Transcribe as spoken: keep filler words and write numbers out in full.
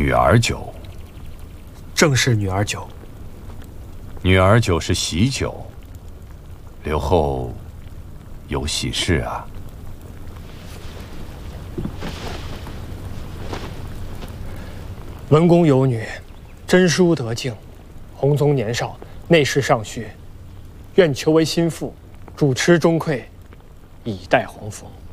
女儿酒。 正是女儿酒。 女儿酒是喜酒，留后有喜事啊。 文公有女，真淑德静，弘宗年少，内侍尚虚，愿求为心腹，主持钟馗，以待黄蜂。